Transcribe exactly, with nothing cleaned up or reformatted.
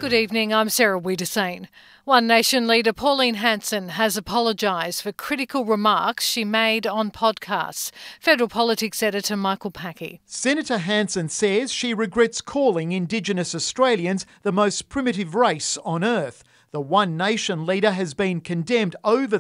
Good evening, I'm Sarah Wiedersane. One Nation leader Pauline Hanson has apologised for critical remarks she made on podcasts. Federal Politics editor Michael Packey. Senator Hanson says she regrets calling Indigenous Australians the most primitive race on earth. The One Nation leader has been condemned over